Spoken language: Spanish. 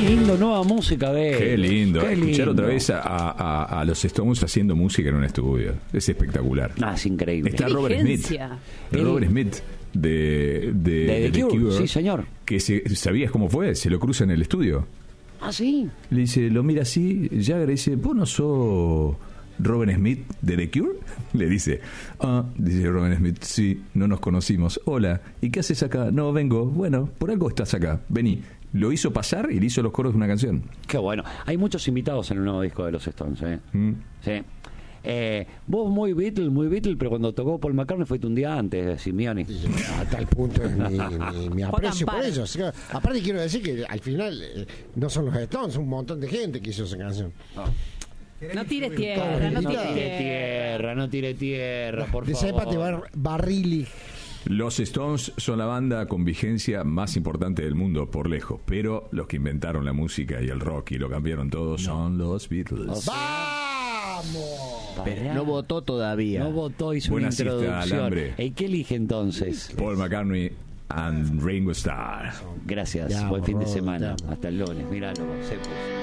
lindo, nueva música, ve. Qué lindo. Qué Escuchar lindo. otra vez a los Stones haciendo música en un estudio. Es espectacular. Ah, es increíble. Está Robert Smith. Robert Smith de The Cure. Sí, señor. Que ¿sabías cómo fue? Se lo cruza en el estudio. Ah, sí. Le dice, lo mira así, Jagger le dice, ¿vos no sos Robert Smith de The Cure? Le dice, dice Robert Smith, sí, no nos conocimos. Hola, ¿y qué haces acá? No, vengo. Bueno, por algo estás acá, vení. Lo hizo pasar y le hizo los coros de una canción. Qué bueno. Hay muchos invitados en el nuevo disco de los Stones, ¿eh? Sí. Vos muy Beatle, pero cuando tocó Paul McCartney fuiste un día antes de Simeoni. A tal punto es mi aprecio por ellos. O sea, aparte quiero decir que al final no son los Stones, son un montón de gente que hizo esa canción. No tires tierra, no tire tierra, por de favor. Sépate Barrilli. Los Stones son la banda con vigencia más importante del mundo, por lejos. Pero los que inventaron la música y el rock y lo cambiaron todo son los Beatles. ¡Vamos! Pero no votó todavía. No votó, hizo Buena una cita, introducción. Alambre. ¿Y qué elige entonces? Paul McCartney and Ringo Starr. Gracias, Ya, buen fin de Rob, semana. ya. Hasta el lunes, míralo, se puso.